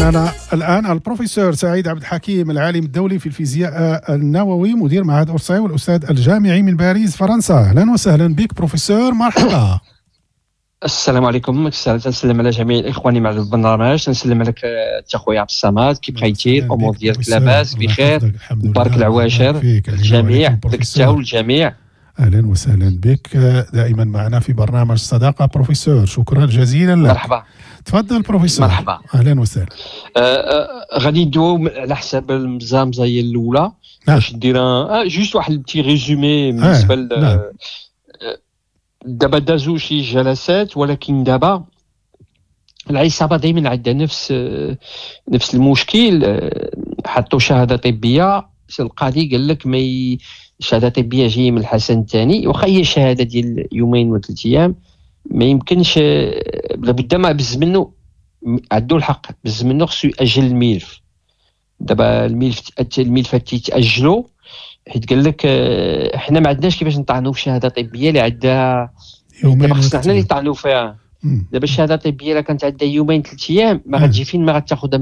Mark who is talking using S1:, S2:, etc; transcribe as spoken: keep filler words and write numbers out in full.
S1: معنا الآن البروفيسور سعيد عبد الحكيم، العالم الدولي في الفيزياء النووي، مدير معهد أورساي والأستاذ الجامعي من باريس فرنسا. أهلا وسهلا بك بروفيسور، مرحبا.
S2: السلام عليكم. نسلم على جميع الاخوان مع البرنامج، نسلم عليك انت خويا عبد الصمد، كي بقيتي؟ الامور ديالك لاباس بخير؟ بارك العواشر الجميع، داك التاول الجميع.
S1: اهلا وسهلا بك دائما معنا في برنامج صداقه بروفيسور، شكرا جزيلا لك.
S2: مرحبا،
S1: تفضل بروفيسور.
S2: مرحبا،
S1: اهلا وسهلا.
S2: آه آه غادي ندويو على حساب المزامزه الاولى باش ندير آه جوست واحد البتي ريزومي بالنسبه ل آه دابا دازو شي جلسات، ولكن دابا العصابه دائما عندها نفس نفس المشكل. حطوا شهاده طبيه، القاضي قال لك ما ي... شهاده طبيه جايه من الحسن الثاني، واخا هي شهاده ديال يومين وثلاث ايام ما يمكنش، لابد ما بز منه، عندو الحق بز منه، خصو ياجل الملف. دابا الملف الملفات تيتاجلوا حيت قال لك احنا ما عندناش كيفاش نطعنوا في شهاده طبيه اللي عندها يومين، خصنا حنا اللي نطعنوا فيها. دابا الشهاده الطبيه الا كانت عندها يومين ثلاث ايام ما غتجي فين ما غتاخذها